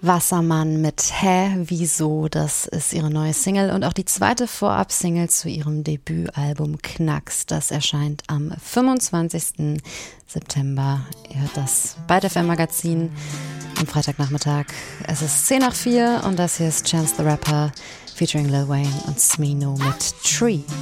Wassermann mit Hä, wieso, das ist ihre neue Single und auch die zweite Vorab-Single zu ihrem Debütalbum Knacks. Das erscheint am 25. September. Ihr hört das bei der FM Magazin am Freitagnachmittag. Es ist 3:10 und das hier ist Chance the Rapper featuring Lil Wayne und Smino mit Tree.